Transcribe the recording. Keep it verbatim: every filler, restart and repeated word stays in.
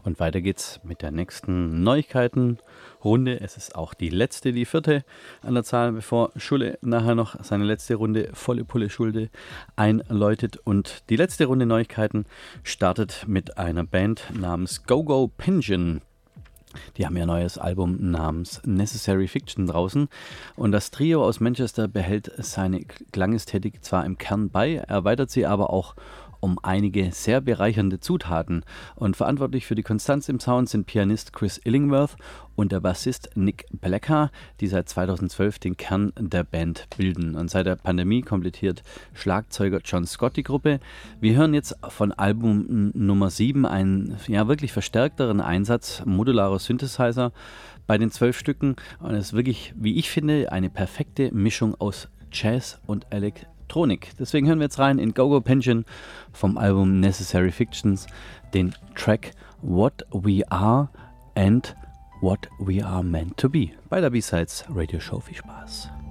Und weiter geht's mit der nächsten Neuigkeitenrunde. Es ist auch die letzte, die vierte an der Zahl, bevor Schulle nachher noch seine letzte Runde volle Pulle Schulde einläutet. Und die letzte Runde Neuigkeiten startet mit einer Band namens Go-Go Pension. Die haben ihr neues Album namens Necessary Fiction draußen. Und das Trio aus Manchester behält seine Klangesästhetik zwar im Kern bei, erweitert sie aber auch um einige sehr bereichernde Zutaten. Und verantwortlich für die Konstanz im Sound sind Pianist Chris Illingworth und der Bassist Nick Blacker, die seit zweitausendzwölf den Kern der Band bilden. Und seit der Pandemie komplettiert Schlagzeuger John Scott die Gruppe. Wir hören jetzt von Album Nummer sieben einen ja, wirklich verstärkteren Einsatz modularer Synthesizer bei den zwölf Stücken. Und es ist wirklich, wie ich finde, eine perfekte Mischung aus Jazz und Elektronik. Deswegen hören wir jetzt rein in Go-Go Pension vom Album Necessary Fictions, den Track What We Are and What We Are Meant to Be bei der B-Sides Radio Show. Viel Spaß.